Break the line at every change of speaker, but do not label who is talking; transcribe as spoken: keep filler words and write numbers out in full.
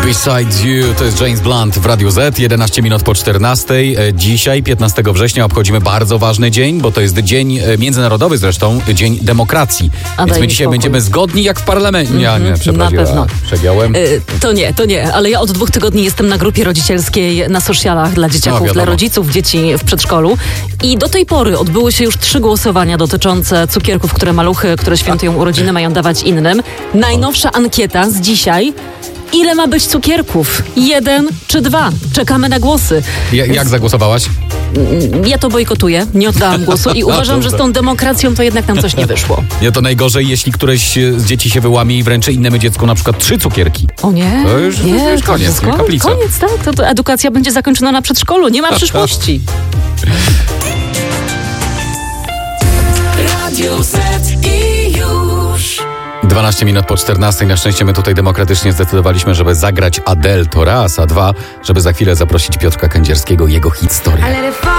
Besides You, to jest James Blunt w Radiu Z, jedenaście minut po czternastej. Dzisiaj, piętnastego września, obchodzimy bardzo ważny dzień, bo to jest dzień międzynarodowy zresztą, Dzień Demokracji. A Więc my dzisiaj spokój. będziemy zgodni jak w parlamencie. Mm-hmm, ja nie, przepraszam, na pewno. Przegiałem. Yy,
to nie, to nie, ale ja od dwóch tygodni jestem na grupie rodzicielskiej na socialach dla dzieciaków, no, dla rodziców dzieci w przedszkolu i do tej pory odbyły się już trzy głosowania dotyczące cukierków, które maluchy, które świętują urodziny, mają dawać innym. Najnowsza ankieta z dzisiaj. Ile ma być cukierków? Jeden czy dwa? Czekamy na głosy.
Ja, jak zagłosowałaś?
Ja to bojkotuję, nie oddałam głosu i uważam, że z tą demokracją to jednak nam coś nie wyszło.
Nie, to najgorzej, jeśli któreś z dzieci się wyłamie i wręczy innemu dziecku na przykład trzy cukierki.
O nie,
to już,
nie,
to już koniec,
to
nie,
koniec, tak? To, to edukacja będzie zakończona na przedszkolu, nie ma przyszłości.
Radio Z i już.
dwanaście minut po czternastej. Na szczęście my tutaj demokratycznie zdecydowaliśmy, żeby zagrać Adele, to raz, a dwa, żeby za chwilę zaprosić Piotrka Kędzierskiego i jego hit story.